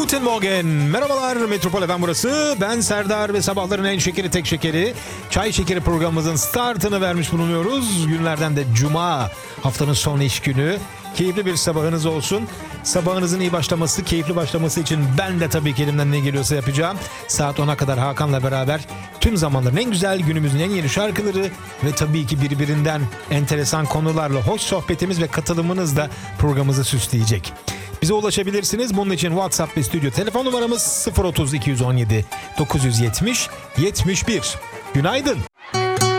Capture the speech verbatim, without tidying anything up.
Guten Morgen. Merhabalar, Metropol F M burası. Ben Serdar ve sabahların en şekeri tek şekeri Çay Şekeri programımızın startını vermiş bulunuyoruz. Günlerden de Cuma, haftanın son iş günü. Keyifli bir sabahınız olsun. Sabahınızın iyi başlaması, keyifli başlaması için ben de tabii ki elimden ne geliyorsa yapacağım. Saat ona kadar Hakan'la beraber tüm zamanların en güzel, günümüzün en yeni şarkıları ve tabii ki birbirinden enteresan konularla hoş sohbetimiz ve katılımınız da programımızı süsleyecek. Bize ulaşabilirsiniz. Bunun için WhatsApp ve stüdyo telefon numaramız sıfır otuz iki yüz on yedi dokuz yüz yetmiş yetmiş bir. Günaydın.